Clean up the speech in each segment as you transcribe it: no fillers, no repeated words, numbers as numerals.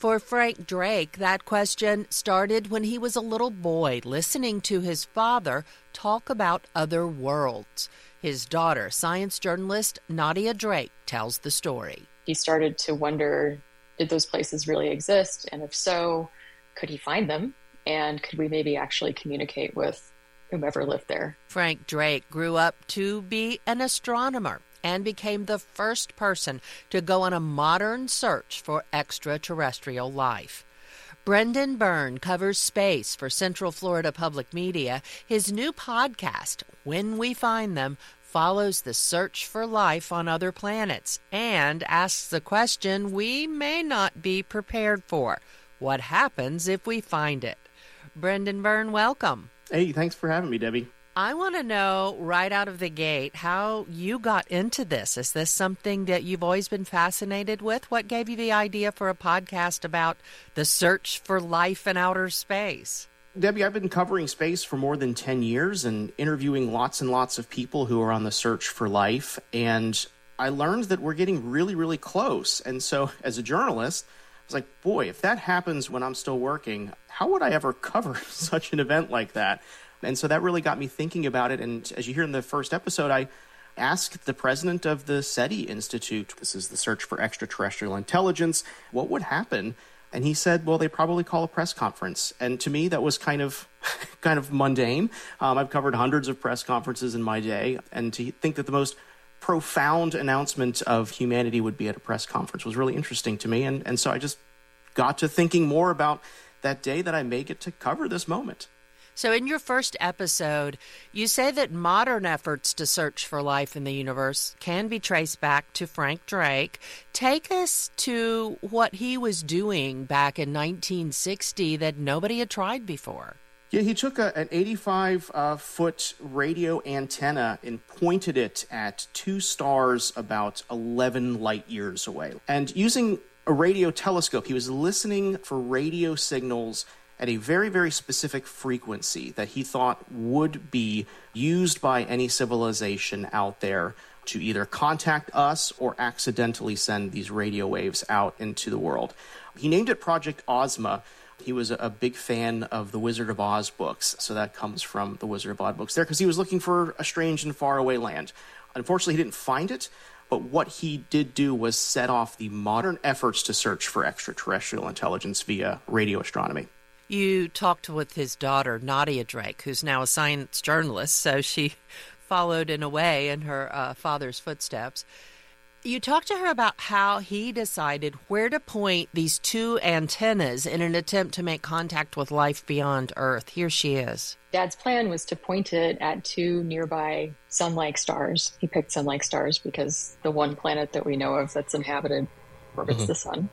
For Frank Drake, that question started when he was a little boy listening to his father talk about other worlds. His daughter, science journalist Nadia Drake, tells the story. He started to wonder, did those places really exist? And if so, could he find them? And could we maybe actually communicate with whomever lived there? Frank Drake grew up to be an astronomer and became the first person to go on a modern search for extraterrestrial life. Brendan Byrne covers space for Central Florida Public Media. His new podcast, When We Find Them, follows the search for life on other planets and asks the question we may not be prepared for. What happens if we find it? Brendan Byrne, welcome. Hey, thanks for having me, Debbie. I want to know right out of the gate how you got into this. Is this something that you've always been fascinated with? What gave you the idea for a podcast about the search for life in outer space? Debbie, I've been covering space for more than 10 years and interviewing lots and lots of people who are on the search for life. And I learned that we're getting really, really close. And so as a journalist, I was like, boy, if that happens when I'm still working, how would I ever cover such an event like that? And so that really got me thinking about it. And as you hear in the first episode, I asked the president of the SETI Institute, this is the Search for Extraterrestrial Intelligence, what would happen? And he said, well, they probably call a press conference. And to me, that was kind of mundane. I've covered hundreds of press conferences in my day. And to think that the most profound announcement of humanity would be at a press conference was really interesting to me. And so I just got to thinking more about that day that I may get to cover this moment. So in your first episode, you say that modern efforts to search for life in the universe can be traced back to Frank Drake. Take us to what he was doing back in 1960 that nobody had tried before. Yeah, he took an 85-foot radio antenna and pointed it at two stars about 11 light years away. And using a radio telescope, he was listening for radio signals at a very, very specific frequency that he thought would be used by any civilization out there to either contact us or accidentally send these radio waves out into the world. He named it Project Ozma. He was a big fan of the Wizard of Oz books, so that comes from the Wizard of Oz books there, because he was looking for a strange and faraway land. Unfortunately, he didn't find it, but what he did do was set off the modern efforts to search for extraterrestrial intelligence via radio astronomy. You talked with his daughter, Nadia Drake, who's now a science journalist, so she followed in a way in her father's footsteps. You talked to her about how he decided where to point these two antennas in an attempt to make contact with life beyond Earth. Here she is. Dad's plan was to point it at two nearby sun-like stars. He picked sun-like stars because the one planet that we know of that's inhabited orbits the sun.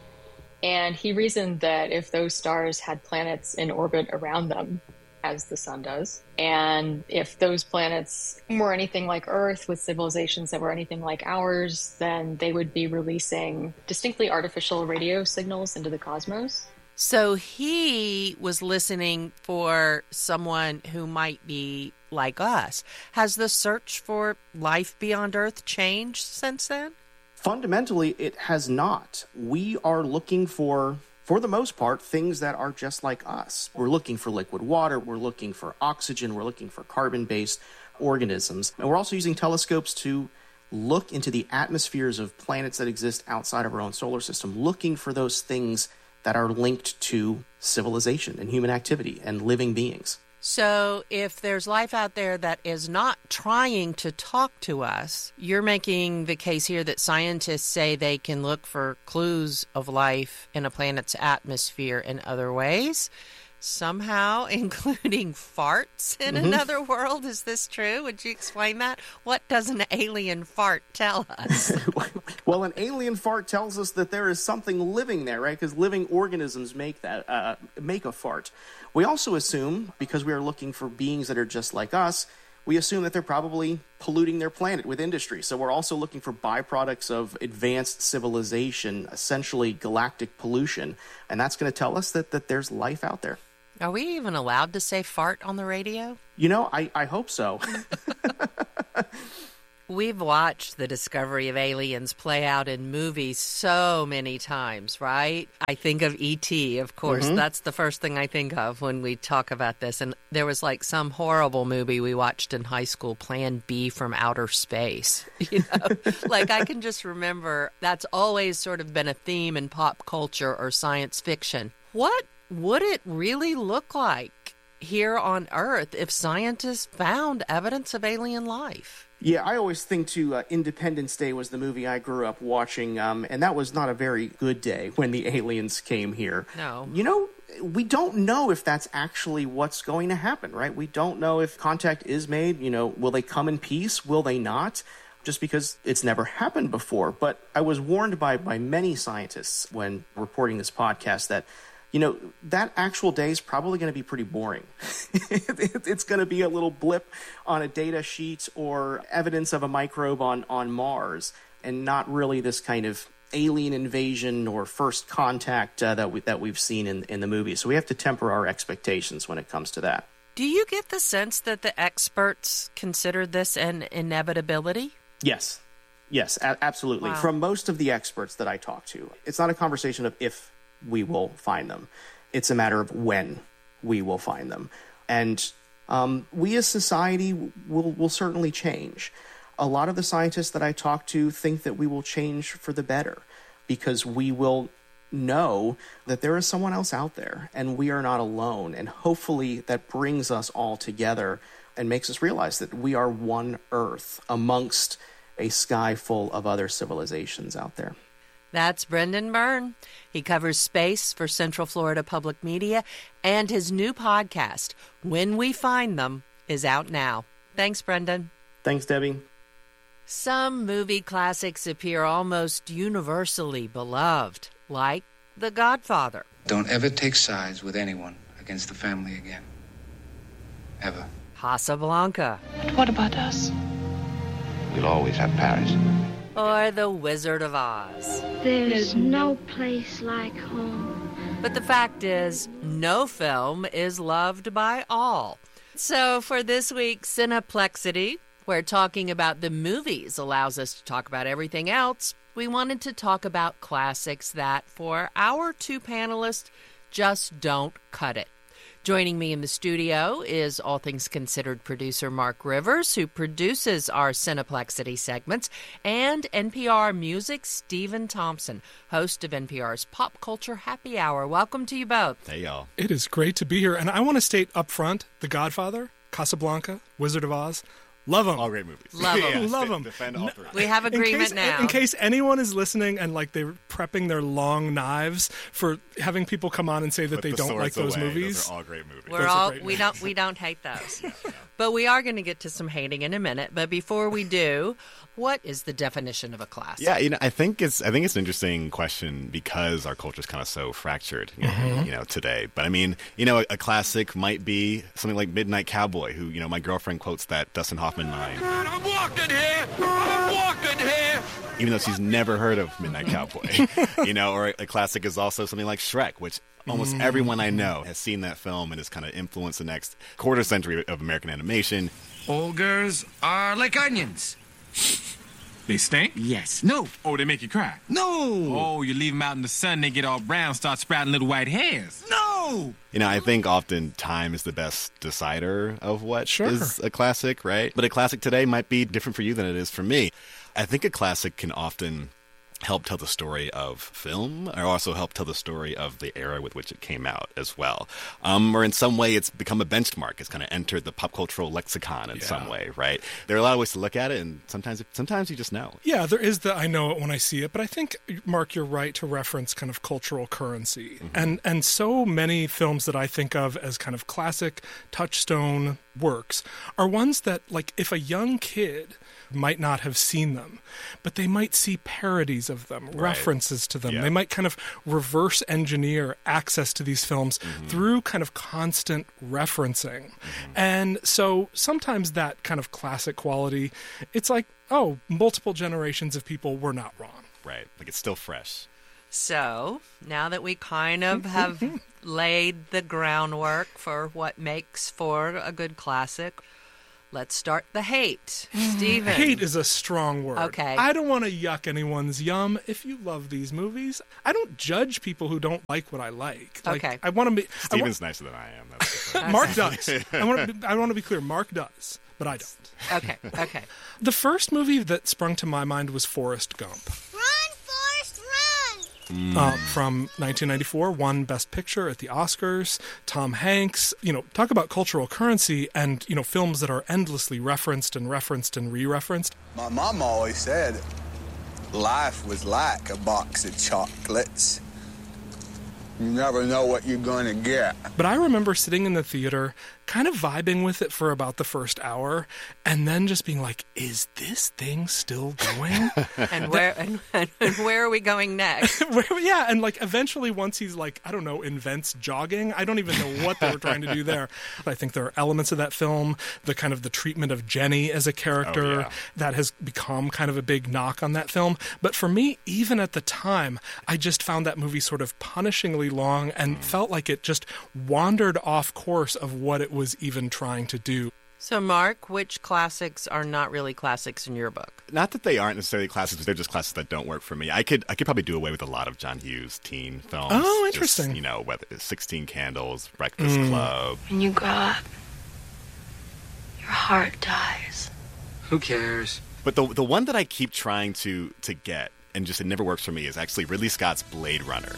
And he reasoned that if those stars had planets in orbit around them, as the sun does, and if those planets were anything like Earth with civilizations that were anything like ours, then they would be releasing distinctly artificial radio signals into the cosmos. So he was listening for someone who might be like us. Has the search for life beyond Earth changed since then? Fundamentally, it has not. We are looking for the most part, things that are just like us. We're looking for liquid water, we're looking for oxygen, we're looking for carbon-based organisms. And we're also using telescopes to look into the atmospheres of planets that exist outside of our own solar system, looking for those things that are linked to civilization and human activity and living beings. So if there's life out there that is not trying to talk to us, you're making the case here that scientists say they can look for clues of life in a planet's atmosphere in other ways, somehow including farts in another world. Is this true? Would you explain that? What does an alien fart tell us? Well, an alien fart tells us that there is something living there, right? Because living organisms make a fart. We also assume, because we are looking for beings that are just like us, we assume that they're probably polluting their planet with industry. So we're also looking for byproducts of advanced civilization, essentially galactic pollution. And that's going to tell us that there's life out there. Are we even allowed to say fart on the radio? You know, I hope so. We've watched the discovery of aliens play out in movies so many times, right? I think of E.T., of course. That's the first thing I think of when we talk about this. And there was like some horrible movie we watched in high school, Plan B from Outer Space. You know, like I can just remember that's always sort of been a theme in pop culture or science fiction. What would it really look like here on Earth if scientists found evidence of alien life? Yeah, I always think to Independence Day was the movie I grew up watching, and that was not a very good day when the aliens came here. No. You know, we don't know if that's actually what's going to happen, right? We don't know if contact is made. You know, will they come in peace? Will they not? Just because it's never happened before. But I was warned by many scientists when reporting this podcast that, you know, that actual day is probably going to be pretty boring. It's going to be a little blip on a data sheet or evidence of a microbe on Mars, and not really this kind of alien invasion or first contact that we've seen in the movie. So we have to temper our expectations when it comes to that. Do you get the sense that the experts consider this an inevitability? Yes, absolutely. Wow. From most of the experts that I talk to, it's not a conversation of if we will find them. It's a matter of when we will find them. And we as society will certainly change. A lot of the scientists that I talk to think that we will change for the better because we will know that there is someone else out there and we are not alone. And hopefully that brings us all together and makes us realize that we are one Earth amongst a sky full of other civilizations out there. That's Brendan Byrne. He covers space for Central Florida Public Media, and his new podcast, When We Find Them, is out now. Thanks, Brendan. Thanks, Debbie. Some movie classics appear almost universally beloved, like The Godfather. Don't ever take sides with anyone against the family again. Ever. Casablanca. What about us? We'll always have Paris. Or The Wizard of Oz. There's no place like home. But the fact is, no film is loved by all. So for this week's Cineplexity, where talking about the movies allows us to talk about everything else, we wanted to talk about classics that, for our two panelists, just don't cut it. Joining me in the studio is All Things Considered producer Mark Rivers, who produces our Cineplexity segments, and NPR Music's Stephen Thompson, host of NPR's Pop Culture Happy Hour. Welcome to you both. Hey, y'all. It is great to be here, and I want to state up front, The Godfather, Casablanca, Wizard of Oz, love them. All great movies. Love them. Yeah, Love them. Defend all three. We have agreement now. In case anyone is listening and like they're prepping their long knives for having people come on and say that Put they the don't like swords those away. movies. Those are all great movies. We're Those are all great we don't hate those. But we are going to get to some hating in a minute. But before we do, what is the definition of a classic? Yeah, I think it's an interesting question because our culture is kind of so fractured, today. But I mean, a classic might be something like Midnight Cowboy, who, my girlfriend quotes that Dustin Hoffman line. I'm walking here. I'm walking here. Even though she's never heard of Midnight Cowboy, or a classic is also something like Shrek, which almost everyone I know has seen that film and has kind of influenced the next quarter century of American animation. Ogres are like onions. They stink? Yes. No. Oh, they make you cry? No. Oh, you leave them out in the sun, they get all brown, start sprouting little white hairs. No. I think often time is the best decider of what is a classic, right? But a classic today might be different for you than it is for me. I think a classic can often help tell the story of film, or also help tell the story of the era with which it came out as well. Or in some way, it's become a benchmark. It's kind of entered the pop cultural lexicon in some way, right? There are a lot of ways to look at it, and sometimes you just know. Yeah, there is the I know it when I see it, but I think, Mark, you're right to reference kind of cultural currency. And so many films that I think of as kind of classic touchstone works are ones that, like, if a young kid might not have seen them, but they might see parodies of them, references to them. Yeah. They might kind of reverse engineer access to these films through kind of constant referencing. And so sometimes that kind of classic quality, it's like, oh, multiple generations of people were not wrong. Right. Like it's still fresh. So, now that we kind of have laid the groundwork for what makes for a good classic, let's start the hate. Stephen. Hate is a strong word. Okay. I don't want to yuck anyone's yum. If you love these movies, I don't judge people who don't like what I like. Okay. I want to be. Steven's nicer than I am. That's the thing. Mark does. I want to be clear. Mark does, but I don't. Okay. The first movie that sprung to my mind was Forrest Gump. Run, Forrest, run! From 1994, won Best Picture at the Oscars. Tom Hanks, talk about cultural currency and, films that are endlessly referenced and re-referenced. My mom always said life was like a box of chocolates. You never know what you're going to get. But I remember sitting in the theater, kind of vibing with it for about the first hour, and then just being like, is this thing still going? And where are we going next? Yeah, and eventually once he's invents jogging, I don't even know what they were trying to do there. I think there are elements of that film, the treatment of Jenny as a character, that has become kind of a big knock on that film. But for me, even at the time, I just found that movie sort of punishingly long and felt like it just wandered off course of what it was even trying to do. So, Mark, which classics are not really classics in your book? Not that they aren't necessarily classics, but they're just classics that don't work for me. I could probably do away with a lot of John Hughes teen films. Oh, interesting. Just, whether it's 16 Candles, Breakfast Club. When you grow up, your heart dies. Who cares? But the one that I keep trying to get, and just it never works for me, is actually Ridley Scott's Blade Runner.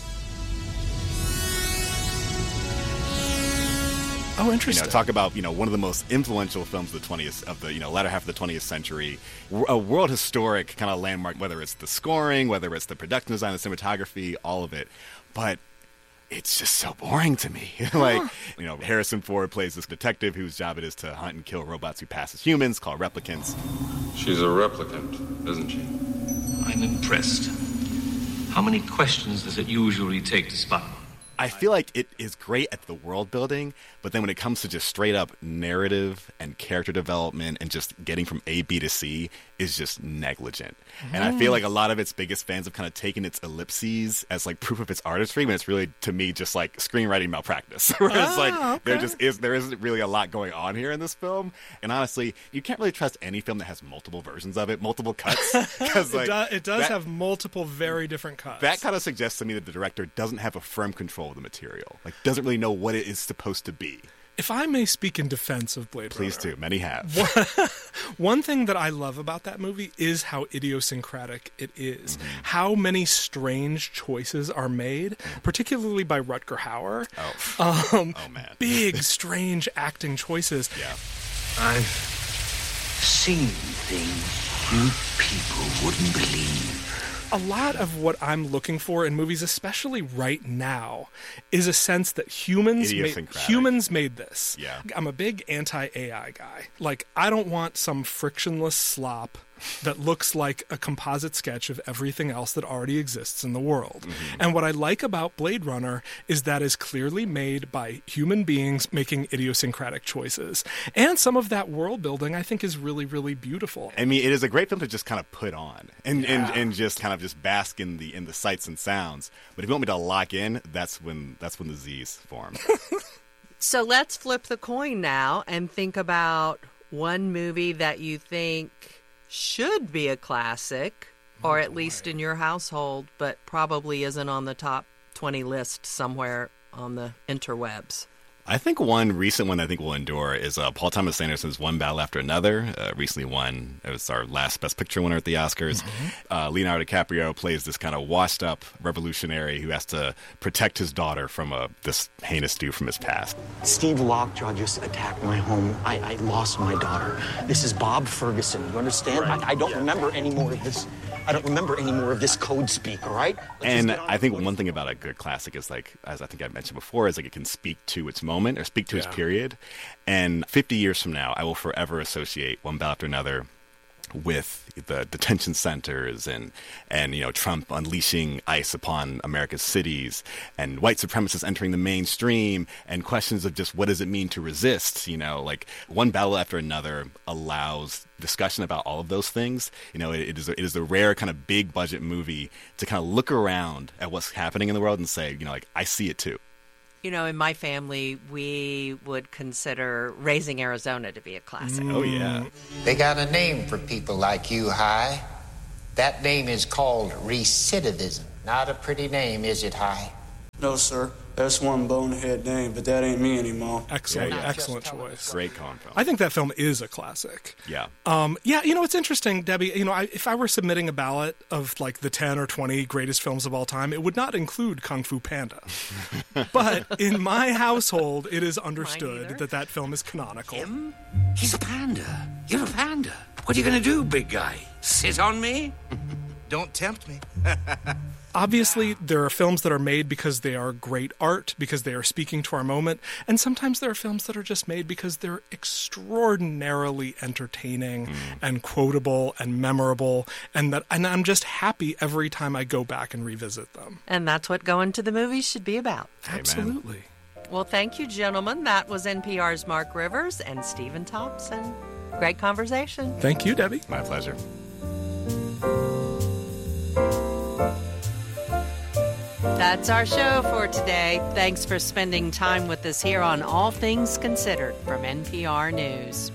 Oh, interesting. Talk about one of the most influential films of the latter half of the 20th century, a world historic kind of landmark. Whether it's the scoring, whether it's the production design, the cinematography, all of it, but it's just so boring to me. Harrison Ford plays this detective whose job it is to hunt and kill robots who pass as humans, called replicants. She's a replicant, isn't she? I'm impressed. How many questions does it usually take to spot one? I feel like it is great at the world building, but then when it comes to just straight up narrative and character development and just getting from A, B to C is just negligent. And I feel like a lot of its biggest fans have kind of taken its ellipses as proof of its artistry, when it's really, to me, just screenwriting malpractice. Whereas there isn't really a lot going on here in this film. And honestly, you can't really trust any film that has multiple versions of it, multiple cuts. It does have multiple very different cuts. That kind of suggests to me that the director doesn't have a firm control of the material. Doesn't really know what it is supposed to be. If I may speak in defense of Blade Runner. Please do. Many have. One thing that I love about that movie is how idiosyncratic it is. How many strange choices are made, particularly by Rutger Hauer. Oh man. Big, strange acting choices. Yeah. I've seen things you people wouldn't believe. A lot of what I'm looking for in movies, especially right now, is a sense that humans made this. Yeah. I'm a big anti-AI guy. I don't want some frictionless slop that looks like a composite sketch of everything else that already exists in the world. And what I like about Blade Runner is that is clearly made by human beings making idiosyncratic choices. And some of that world building I think is really, really beautiful. I mean, it is a great film to just kind of put on and just kind of just bask in the sights and sounds. But if you want me to lock in, that's when the Z's form. So let's flip the coin now and think about one movie that you think should be a classic, or at least in your household, but probably isn't on the top 20 list somewhere on the interwebs. I think one recent one I think will endure is Paul Thomas Anderson's One Battle After Another. Recently won. It was our last Best Picture winner at the Oscars. Leonardo DiCaprio plays this kind of washed-up revolutionary who has to protect his daughter from this heinous dude from his past. Steve Lockjaw just attacked my home. I lost my daughter. This is Bob Ferguson. You understand? Right. I don't remember any more of this. I don't remember any more of this code speak, all right? And I think one thing about a good classic is, as I think I mentioned before, is it can speak to its moment or speak to its period. And 50 years from now, I will forever associate One Battle After Another with the detention centers and Trump unleashing ICE upon America's cities and white supremacists entering the mainstream and questions of just what does it mean to resist. One Battle After Another allows discussion about all of those things. It is a rare kind of big budget movie to kind of look around at what's happening in the world and say, I see it too. You know, in my family, we would consider Raising Arizona to be a classic. Oh, yeah. They got a name for people like you, Hi. That name is called recidivism. Not a pretty name, is it, Hi? No, sir. That's one bonehead name, but that ain't me anymore. Excellent, excellent choice. Great Coen film. I think that film is a classic. Yeah. Yeah, you know, it's interesting, Debbie. You know, if I were submitting a ballot of like the 10 or 20 greatest films of all time, it would not include Kung Fu Panda. But in my household, it is understood that film is canonical. Him? He's a panda. You're a panda. What are you going to do, big guy? Sit on me? Don't tempt me. Obviously, there are films that are made because they are great art, because they are speaking to our moment, and sometimes there are films that are just made because they're extraordinarily entertaining and quotable and memorable, and I'm just happy every time I go back and revisit them. And that's what going to the movies should be about. Absolutely. Well, thank you, gentlemen. That was NPR's Mark Rivers and Stephen Thompson. Great conversation. Thank you, Debbie. My pleasure. That's our show for today. Thanks for spending time with us here on All Things Considered from NPR News.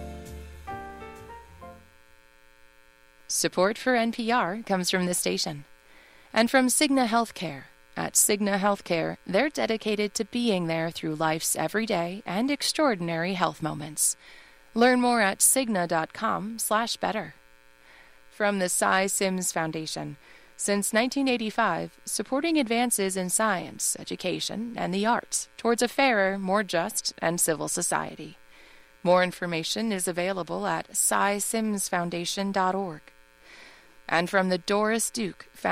Support for NPR comes from this station and from Cigna Healthcare. At Cigna Healthcare, they're dedicated to being there through life's everyday and extraordinary health moments. Learn more at Cigna.com/better. From the Cy Sims Foundation, since 1985, supporting advances in science, education, and the arts towards a fairer, more just, and civil society. More information is available at cysimsfoundation.org. And from the Doris Duke Foundation.